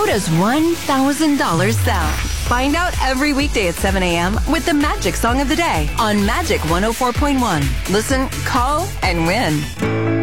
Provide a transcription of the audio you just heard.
does $1,000 sound? Find out every weekday at 7 a.m. with the Magic Song of the Day on Magic 104.1. Listen, call, and win.